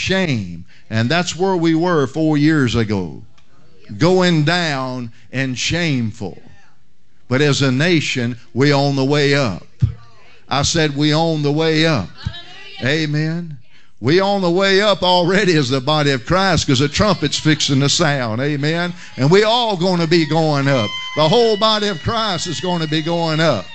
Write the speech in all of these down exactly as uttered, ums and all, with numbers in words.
shame. And that's where we were four years ago. Going down and shameful. But as a nation, we on the way up. I said we on the way up. Amen. We on the way up already as the body of Christ, because the trumpet's fixing to sound. Amen. And we all going to be going up. The whole body of Christ is going to be going up.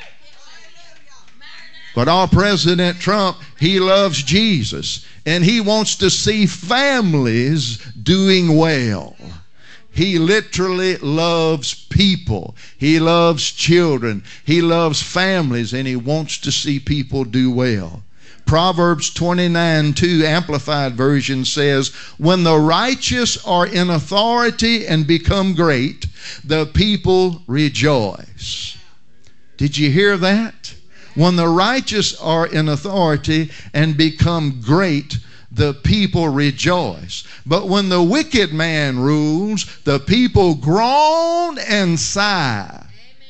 But our President Trump, he loves Jesus. And he wants to see families doing well. He literally loves people. He loves children. He loves families. And he wants to see people do well. Proverbs twenty-nine two, Amplified Version says, when the righteous are in authority and become great, the people rejoice. Did you hear that? When the righteous are in authority and become great, the people rejoice. But when the wicked man rules, the people groan and sigh.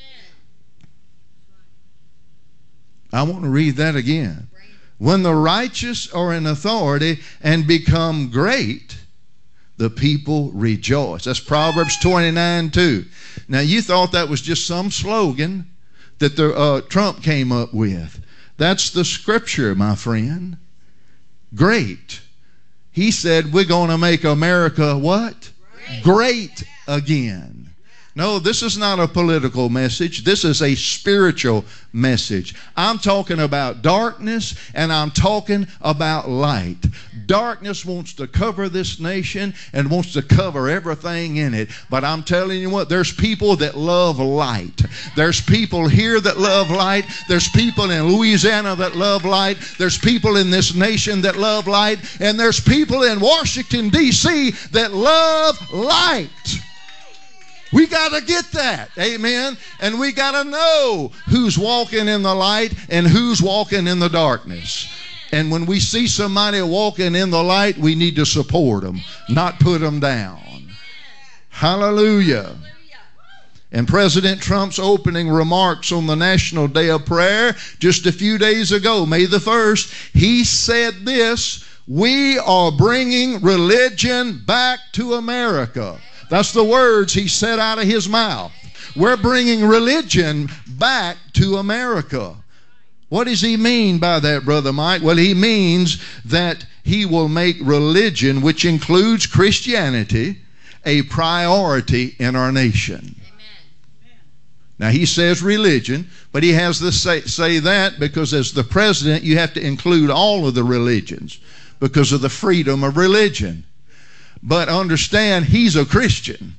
I want to read that again. When the righteous are in authority and become great, the people rejoice. That's Proverbs twenty-nine two. Now, you thought that was just some slogan that the, uh, Trump came up with. That's the scripture, my friend. Great. He said, we're going to make America what? Great. Great again. No, this is not a political message. This is a spiritual message. I'm talking about darkness, and I'm talking about light. Darkness wants to cover this nation and wants to cover everything in it. But I'm telling you what, there's people that love light. There's people here that love light. There's people in Louisiana that love light. There's people in this nation that love light. And there's people in Washington, D C that love light. We got to get that. Amen. And we got to know who's walking in the light and who's walking in the darkness. And when we see somebody walking in the light, we need to support them, not put them down. Hallelujah. And President Trump's opening remarks on the National Day of Prayer just a few days ago, May the first, he said this: we are bringing religion back to America. That's the words he said out of his mouth. We're bringing religion back to America. What does he mean by that, Brother Mike? Well, he means that he will make religion, which includes Christianity, a priority in our nation. Now, he says religion, but he has to say, say that because as the president, you have to include all of the religions because of the freedom of religion. But understand, he's a Christian.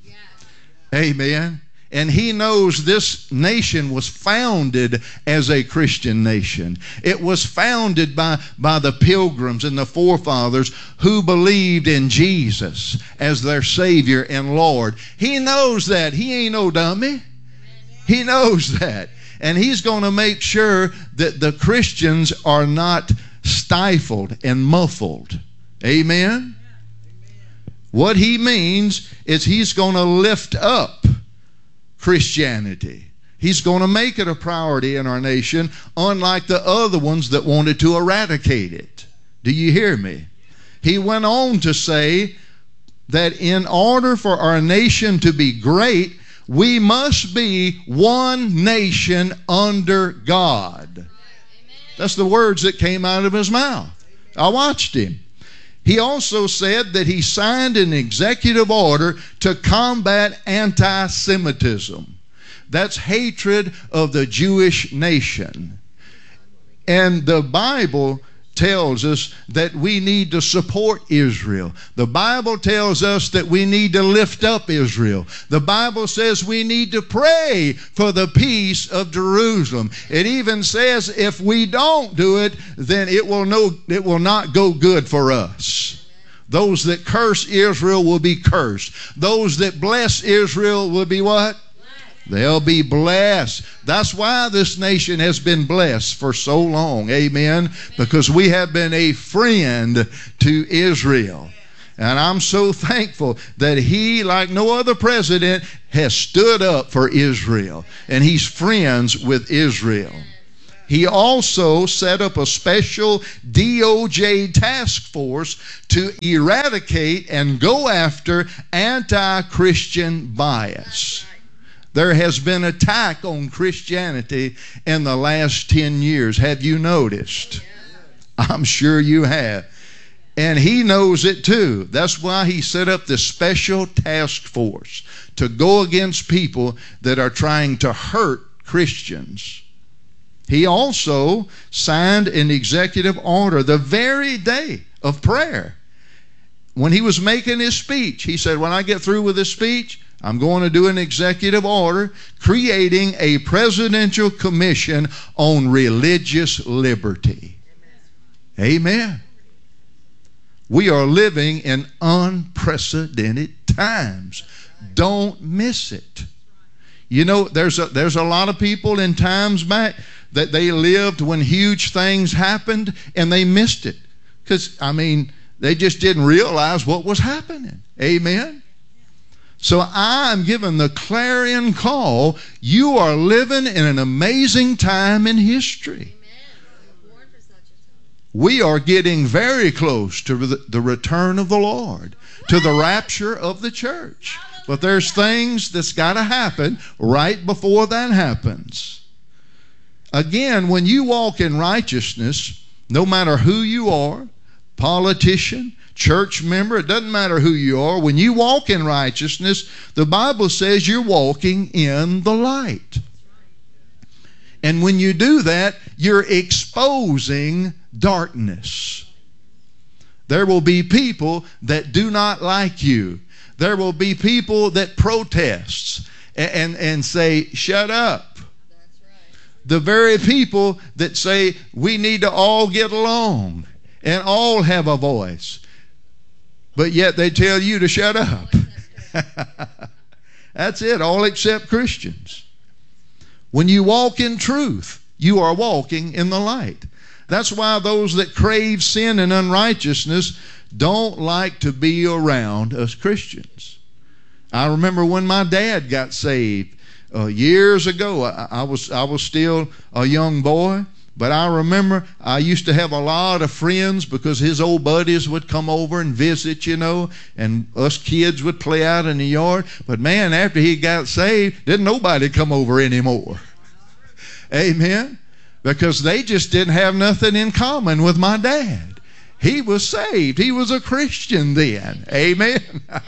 Amen. And he knows this nation was founded as a Christian nation. It was founded by, by the pilgrims and the forefathers who believed in Jesus as their Savior and Lord. He knows that. He ain't no dummy. He knows that. And he's going to make sure that the Christians are not stifled and muffled. Amen. What he means is he's going to lift up Christianity. He's going to make it a priority in our nation, unlike the other ones that wanted to eradicate it. Do you hear me? He went on to say that in order for our nation to be great, we must be one nation under God. That's the words that came out of his mouth. I watched him. He also said that he signed an executive order to combat anti-Semitism. That's hatred of the Jewish nation. And the Bible tells us that we need to support Israel. The Bible tells us that we need to lift up Israel. The Bible says we need to pray for the peace of Jerusalem. It even says if we don't do it, then it will no, it will not go good for us. Those that curse Israel will be cursed. Those that bless Israel will be what? They'll be blessed. That's why this nation has been blessed for so long. Amen. Because we have been a friend to Israel. And I'm so thankful that he, like no other president, has stood up for Israel. And he's friends with Israel. He also set up a special D O J task force to eradicate and go after anti-Christian bias. There has been an attack on Christianity in the last ten years. Have you noticed? I'm sure you have. And he knows it too. That's why he set up this special task force to go against people that are trying to hurt Christians. He also signed an executive order the very day of prayer. When he was making his speech, he said, when I get through with this speech, I'm going to do an executive order creating a presidential commission on religious liberty. Amen. We are living in unprecedented times. Don't miss it. You know, there's a, there's a lot of people in times back that they lived when huge things happened and they missed it. Because, I mean, they just didn't realize what was happening. Amen? So I'm giving the clarion call. You are living in an amazing time in history. We are getting very close to the return of the Lord, to the rapture of the church. But there's things that's got to happen right before that happens. Again, when you walk in righteousness, no matter who you are, politician, church member, it doesn't matter who you are, when you walk in righteousness, the Bible says you're walking in the light. And when you do that, you're exposing darkness. There will be people that do not like you. There will be people that protest and, and, and say, shut up. The very people that say we need to all get along and all have a voice, but yet they tell you to shut up. That's it, all except Christians. When you walk in truth, you are walking in the light. That's why those that crave sin and unrighteousness don't like to be around us Christians. I remember when my dad got saved. Uh, years ago, I, I was I was still a young boy, but I remember I used to have a lot of friends because his old buddies would come over and visit, you know, and us kids would play out in the yard. But man, after he got saved, didn't nobody come over anymore. Amen? Because they just didn't have nothing in common with my dad. He was saved. He was a Christian then. Amen?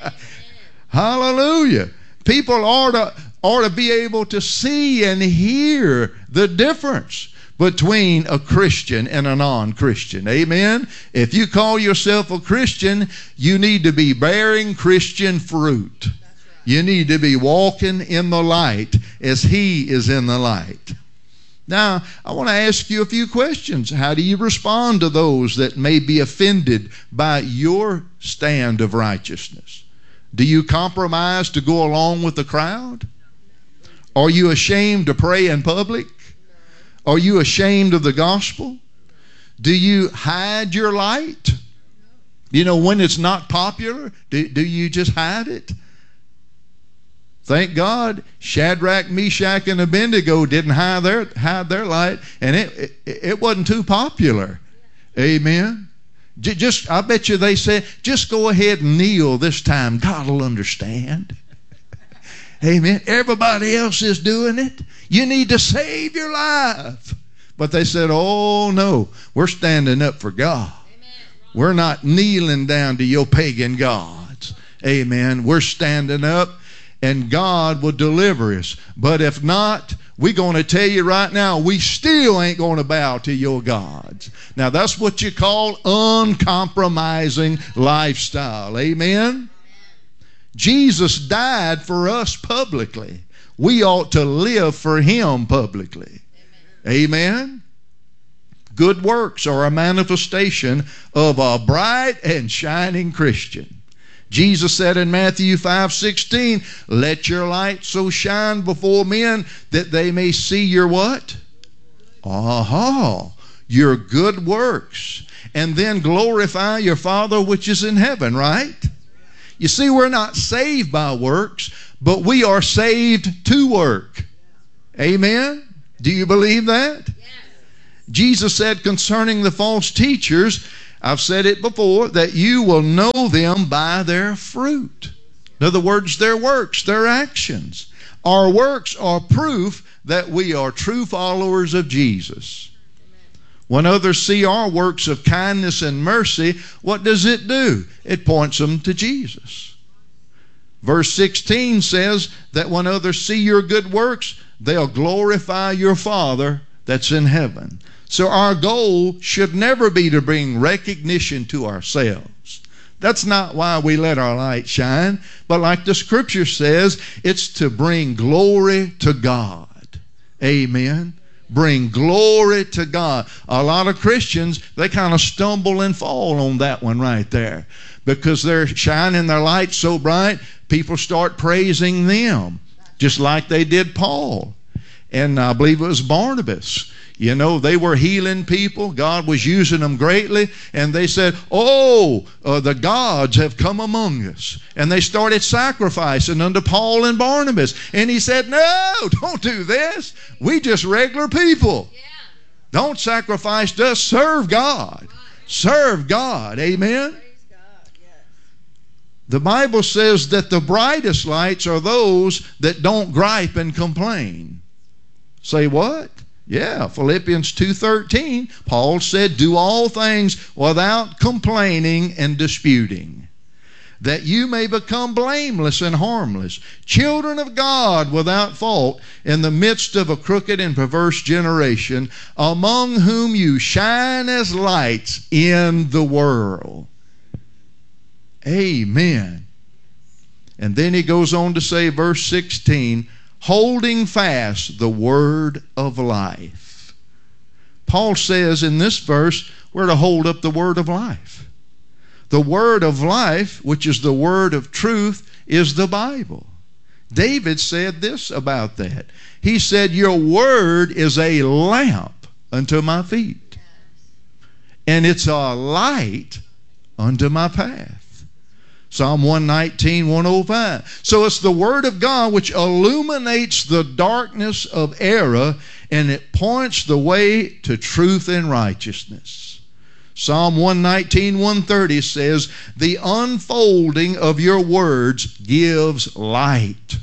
Hallelujah. People ought to... or to be able to see and hear the difference between a Christian and a non-Christian. Amen? If you call yourself a Christian, you need to be bearing Christian fruit. Right. You need to be walking in the light as He is in the light. Now, I want to ask you a few questions. How do you respond to those that may be offended by your stand of righteousness? Do you compromise to go along with the crowd? Are you ashamed to pray in public? Are you ashamed of the gospel? Do you hide your light? You know, when it's not popular, do, do you just hide it? Thank God, Shadrach, Meshach, and Abednego didn't hide their, hide their light, and it, it, it wasn't too popular. Amen. Just, I bet you they said, just go ahead and kneel this time. God will understand. Amen. Everybody else is doing it. You need to save your life. But they said, oh no, we're standing up for God. Amen. We're not kneeling down to your pagan gods. Amen. We're standing up and God will deliver us. But if not, we're going to tell you right now, we still ain't going to bow to your gods. Now that's what you call uncompromising lifestyle. Amen. Jesus died for us publicly. We ought to live for Him publicly. Amen. Amen. Good works are a manifestation of a bright and shining Christian. Jesus said in Matthew five sixteen, let your light so shine before men that they may see your what? Aha, your good works. And then glorify your Father which is in heaven, right? You see, we're not saved by works, but we are saved to work. Amen? Do you believe that? Yes. Jesus said concerning the false teachers, I've said it before, that you will know them by their fruit. In other words, their works, their actions. Our works are proof that we are true followers of Jesus. When others see our works of kindness and mercy, what does it do? It points them to Jesus. Verse sixteen says that when others see your good works, they'll glorify your Father that's in heaven. So our goal should never be to bring recognition to ourselves. That's not why we let our light shine. But like the scripture says, it's to bring glory to God. Amen. Bring glory to God. A lot of Christians, they kind of stumble and fall on that one right there. Because they're shining their light so bright, people start praising them. Just like they did Paul. And I believe it was Barnabas. You know, they were healing people. God was using them greatly. And they said, oh, uh, the gods have come among us. And they started sacrificing unto Paul and Barnabas. And he said, no, don't do this. We just regular people. Yeah. Don't sacrifice to us. Serve God. Serve God. Amen. The Bible says that the brightest lights are those that don't gripe and complain. Say what? Yeah, Philippians two thirteen, Paul said, do all things without complaining and disputing, that you may become blameless and harmless, children of God without fault, in the midst of a crooked and perverse generation, among whom you shine as lights in the world. Amen. And then he goes on to say, verse sixteen, holding fast the word of life. Paul says in this verse, we're to hold up the word of life. The word of life, which is the word of truth, is the Bible. David said this about that. He said, your word is a lamp unto my feet, and it's a light unto my path. Psalm one nineteen, one oh five. So it's the Word of God which illuminates the darkness of error, and it points the way to truth and righteousness. Psalm one nineteen, one thirty says, the unfolding of your words gives light.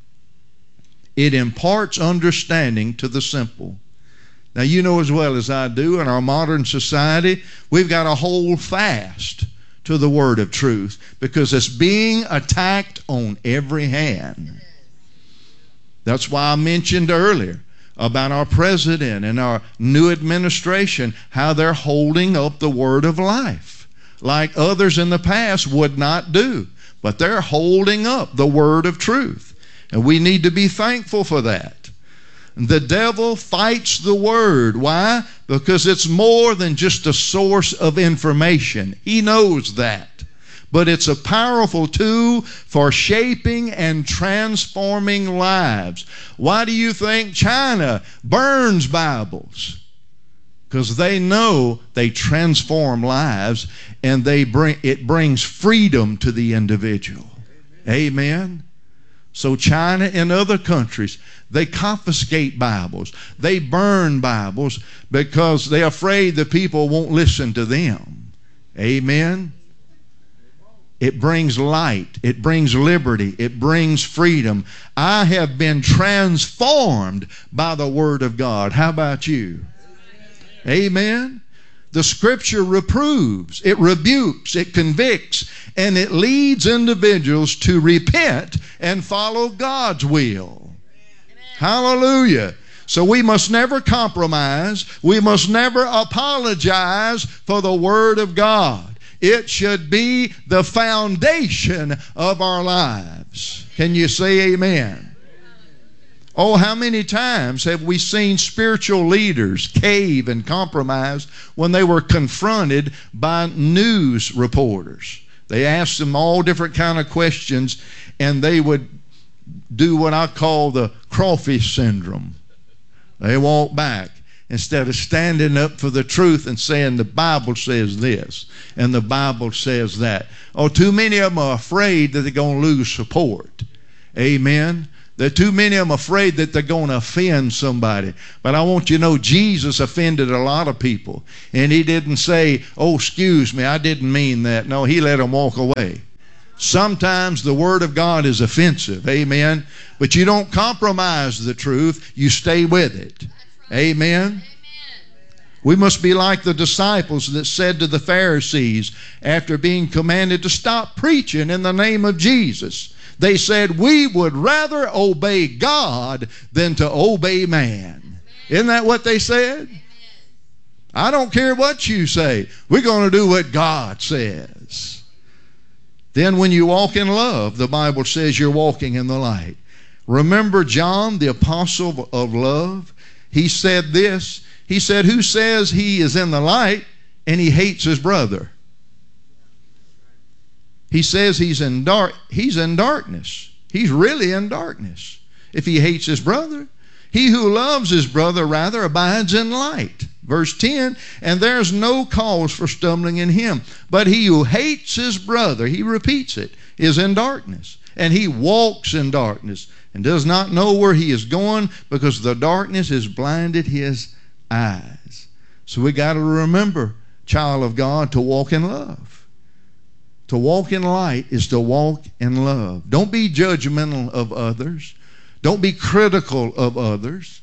It imparts understanding to the simple. Now you know as well as I do, in our modern society, we've got to hold fast to the word of truth, because it's being attacked on every hand. That's why I mentioned earlier about our president and our new administration, how they're holding up the word of life like others in the past would not do, but they're holding up the word of truth, and we need to be thankful for that. The devil fights the word. Why? Because it's more than just a source of information. He knows that. But it's a powerful tool for shaping and transforming lives. Why do you think China burns Bibles? Because they know they transform lives, and they bring it brings freedom to the individual. Amen. So China and other countries, they confiscate Bibles. They burn Bibles because they're afraid the people won't listen to them. Amen. It brings light. It brings liberty. It brings freedom. I have been transformed by the Word of God. How about you? Amen. The Scripture reproves, it rebukes, it convicts, and it leads individuals to repent and follow God's will. Amen. Hallelujah. So we must never compromise. We must never apologize for the Word of God. It should be the foundation of our lives. Can you say amen? Oh, how many times have we seen spiritual leaders cave and compromise when they were confronted by news reporters? They asked them all different kind of questions, and they would do what I call the crawfish syndrome. They walk back instead of standing up for the truth and saying the Bible says this and the Bible says that. Oh, too many of them are afraid that they're going to lose support. Amen. There are too many of them afraid that they're going to offend somebody. But I want you to know Jesus offended a lot of people. And he didn't say, oh, excuse me, I didn't mean that. No, he let them walk away. Sometimes the Word of God is offensive. Amen. But you don't compromise the truth. You stay with it. Amen. We must be like the disciples that said to the Pharisees after being commanded to stop preaching in the name of Jesus. They said, we would rather obey God than to obey man. Isn't that what they said? I don't care what you say. We're going to do what God says. Then when you walk in love, the Bible says you're walking in the light. Remember John, the apostle of love? He said this. He said, who says he is in the light and he hates his brother? He says he's in dark, he's in darkness. He's really in darkness. If he hates his brother, he who loves his brother rather abides in light. Verse ten, and there's no cause for stumbling in him. But he who hates his brother, he repeats it, is in darkness. And he walks in darkness and does not know where he is going because the darkness has blinded his eyes. So we got to remember, child of God, to walk in love. To walk in light is to walk in love. Don't be judgmental of others. Don't be critical of others.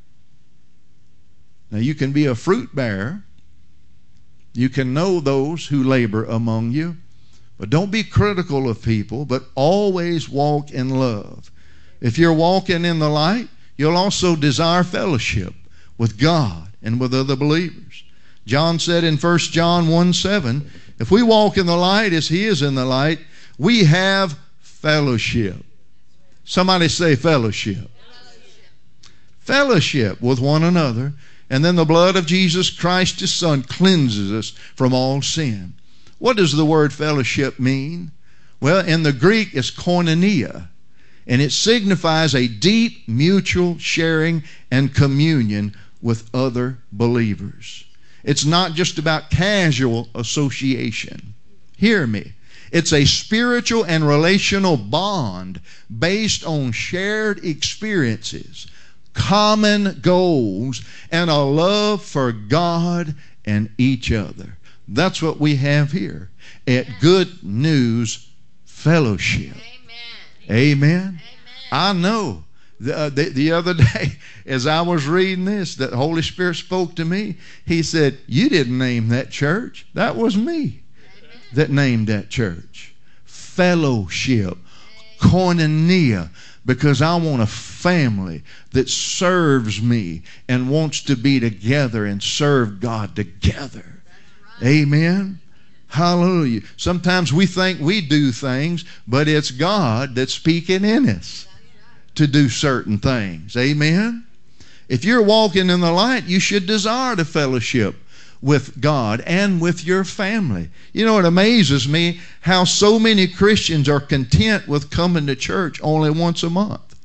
Now you can be a fruit bearer. You can know those who labor among you. But don't be critical of people, but always walk in love. If you're walking in the light, you'll also desire fellowship with God and with other believers. John said in First John one seven, if we walk in the light as he is in the light, we have fellowship. Somebody say fellowship. Fellowship, fellowship with one another. And then the blood of Jesus Christ, his Son, cleanses us from all sin. What does the word fellowship mean? Well, in the Greek, it's koinonia. And it signifies a deep mutual sharing and communion with other believers. It's not just about casual association. Hear me. It's a spiritual and relational bond based on shared experiences, common goals, and a love for God and each other. That's what we have here at Good News Fellowship. Amen. Amen. Amen. I know. The, uh, the, the other day, as I was reading this, the Holy Spirit spoke to me. He said, you didn't name that church. That was me that named that church. Fellowship, koinonia, because I want a family that serves me and wants to be together and serve God together. Amen. Hallelujah. Sometimes we think we do things, but it's God that's speaking in us to do certain things. Amen. If you're walking in the light, you should desire to fellowship with God and with your family. You know, it amazes me how so many Christians are content with coming to church only once a month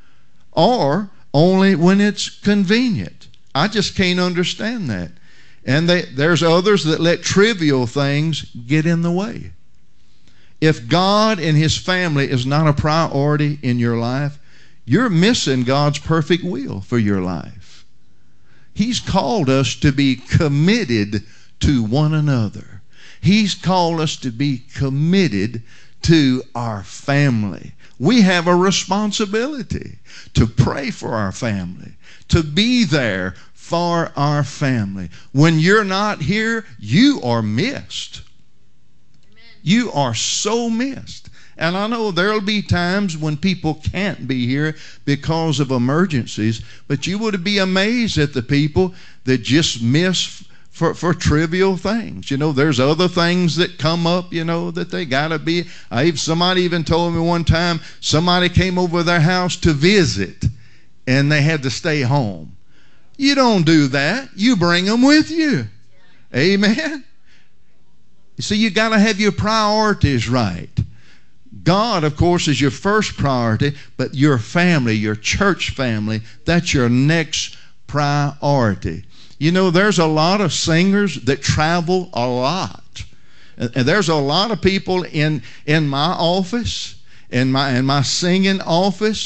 or only when it's convenient. I just can't understand that. And they, there's others that let trivial things get in the way. If God and his family is not a priority in your life, you're missing God's perfect will for your life. He's called us to be committed to one another. He's called us to be committed to our family. We have a responsibility to pray for our family, to be there for our family. When you're not here, you are missed. Amen. You are so missed. And I know there'll be times when people can't be here because of emergencies, but you would be amazed at the people that just miss for, for trivial things. You know, there's other things that come up, you know, that they got to be. I, somebody even told me one time somebody came over their house to visit and they had to stay home. You don't do that. You bring them with you. Amen. You see, you got to have your priorities right. God, of course, is your first priority, but your family, your church family, that's your next priority. You know, there's a lot of singers that travel a lot. And there's a lot of people in, in my office, in my, in my singing office,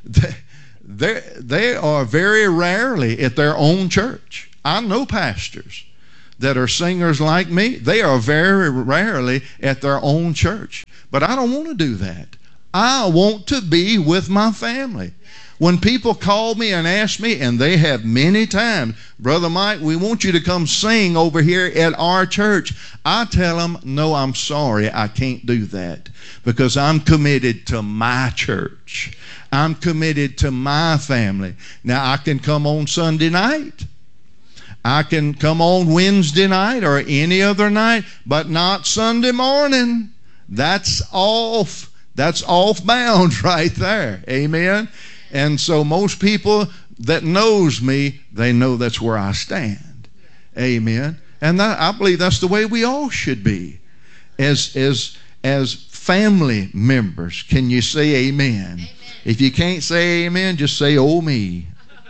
they, they are very rarely at their own church. I know pastors that are singers like me. They are very rarely at their own church. But I don't want to do that. I want to be with my family. When people call me and ask me, and they have many times, Brother Mike, we want you to come sing over here at our church. I tell them, no, I'm sorry, I can't do that, because I'm committed to my church. I'm committed to my family. Now, I can come on Sunday night. I can come on Wednesday night or any other night, but not Sunday morning. That's off. That's off bounds right there. Amen. And so most people that knows me, they know that's where I stand. Amen. And that, I believe that's the way we all should be as as as family members. Can you say amen? Amen. If you can't say amen, just say oh me.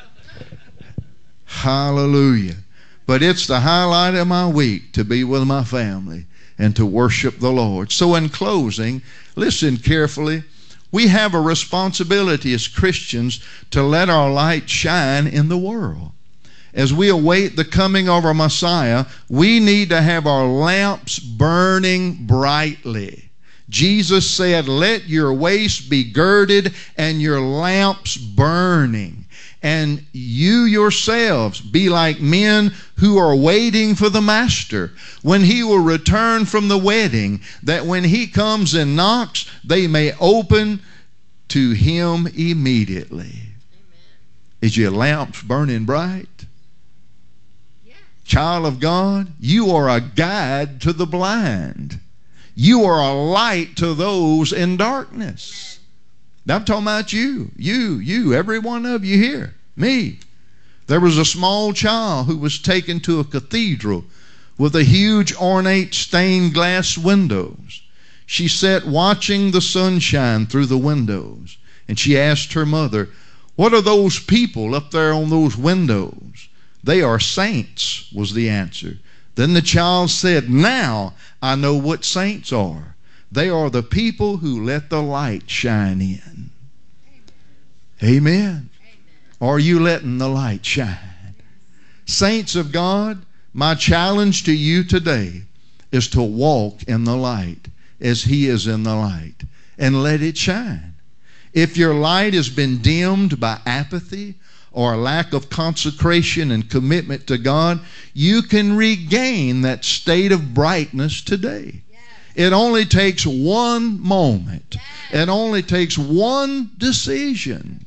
Hallelujah. But it's the highlight of my week to be with my family and to worship the Lord. So in closing, listen carefully. We have a responsibility as Christians to let our light shine in the world. As we await the coming of our Messiah, we need to have our lamps burning brightly. Jesus said, let your waist be girded and your lamps burning. And you yourselves be like men who are waiting for the Master when he will return from the wedding, that when he comes and knocks, they may open to him immediately. Amen. Is your lamps burning bright? Yeah. Child of God, you are a guide to the blind. You are a light to those in darkness. I'm talking about you, you, you, every one of you here, me. There was a small child who was taken to a cathedral with a huge ornate stained glass windows. She sat watching the sunshine through the windows, and she asked her mother, what are those people up there on those windows? They are saints, was the answer. Then the child said, now I know what saints are. They are the people who let the light shine in. Amen. Amen. Are you letting the light shine? Saints of God, my challenge to you today is to walk in the light as he is in the light and let it shine. If your light has been dimmed by apathy or a lack of consecration and commitment to God, you can regain that state of brightness today. It only takes one moment. It only takes one decision.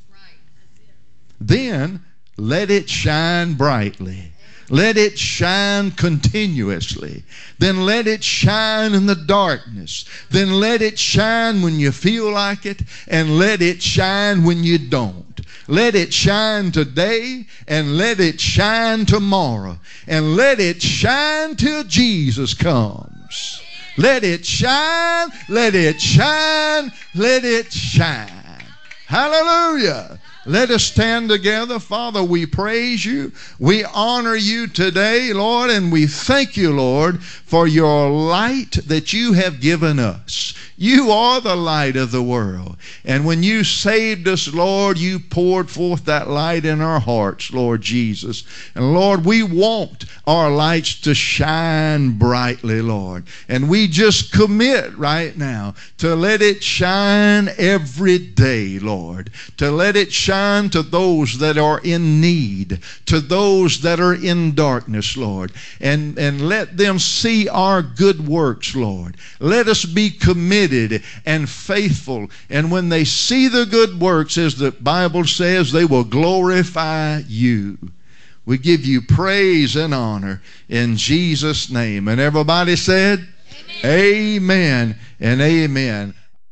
Then let it shine brightly. Let it shine continuously. Then let it shine in the darkness. Then let it shine when you feel like it, and let it shine when you don't. Let it shine today, and let it shine tomorrow, and let it shine till Jesus comes. Let it shine, let it shine, let it shine. Hallelujah. Let us stand together. Father, we praise you. We honor you today, Lord, and we thank you, Lord, for your light that you have given us. You are the light of the world. And when you saved us, Lord, you poured forth that light in our hearts, Lord Jesus. And Lord, we want our lights to shine brightly, Lord. And we just commit right now to let it shine every day, Lord. To let it shine to those that are in need, to those that are in darkness, Lord. And, and let them see our good works, Lord. Let us be committed and faithful, and when they see the good works, as the Bible says, they will glorify you. We give you praise and honor in Jesus' name. And everybody said, amen, amen and amen.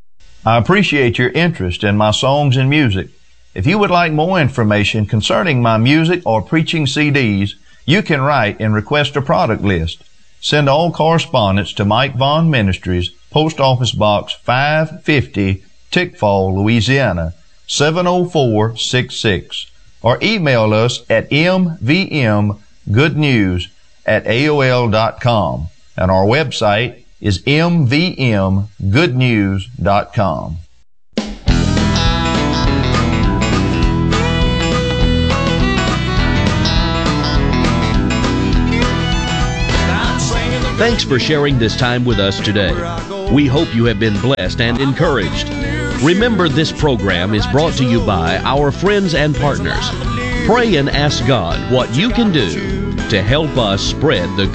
I appreciate your interest in my songs and music. If you would like more information concerning my music or preaching C Ds, you can write and request a product list. Send all correspondence to Mike Vaughn Ministries, Post Office Box five fifty, Tickfall, Louisiana, seven oh four six six, or email us at m v m good news at a o l dot com, and our website is m v m good news dot com. Thanks for sharing this time with us today. We hope you have been blessed and encouraged. Remember, this program is brought to you by our friends and partners. Pray and ask God what you can do to help us spread the good